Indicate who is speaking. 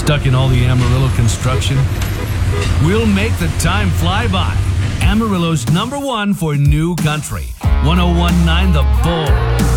Speaker 1: Stuck in all the Amarillo construction? We'll make the time fly by. Amarillo's #1 for new country. 1019 The Bull.